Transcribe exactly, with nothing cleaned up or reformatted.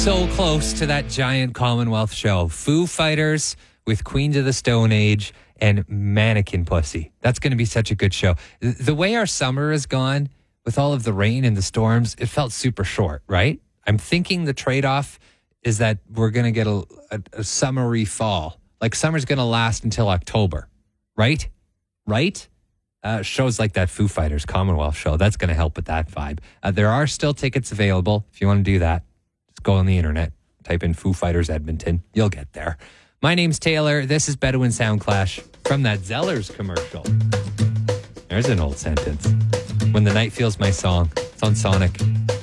So close to that giant Commonwealth show. Foo Fighters with Queens of the Stone Age and Mannequin Pussy. That's going to be such a good show. The way our summer has gone with all of the rain and the storms, it felt super short, right? I'm thinking the trade-off is that we're going to get a, a, a summery fall. Like summer's going to last until October, right? Right? Uh, shows like that Foo Fighters Commonwealth show, that's going to help with that vibe. Uh, there are still tickets available if you want to do that. Just go on the internet, type in Foo Fighters Edmonton. You'll get there. My name's Taylor. This is Bedouin Sound Clash from that Zellers commercial. There's an old sentence. When the night feels my song. It's on Sonic.